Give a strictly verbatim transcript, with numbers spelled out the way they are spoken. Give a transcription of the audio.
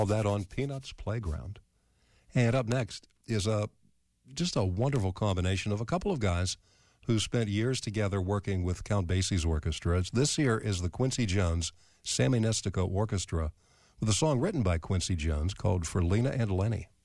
All that on Peanuts Playground. And up next is a just a wonderful combination of a couple of guys who spent years together working with Count Basie's orchestra. This here is the Quincy Jones Sammy Nestico Orchestra with a song written by Quincy Jones called For Lena and Lenny.